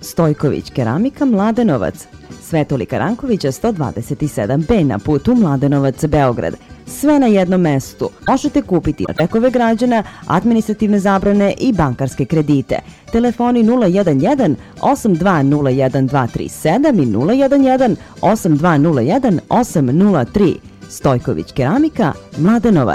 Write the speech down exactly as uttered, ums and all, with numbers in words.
Stojković keramika Mladenovac, Svetolika Rankovića sto dvadeset sedam be na putu Mladenovac-Beograd. Sve na jednom mestu. Možete kupiti čekove građana, administrativne zabrane i bankarske kredite. Telefoni nula jedan jedan osam dva nula jedan dva tri sedam i nula jedan jedan osam dva nula jedan osam nula tri. Stojković keramika Mladenovac.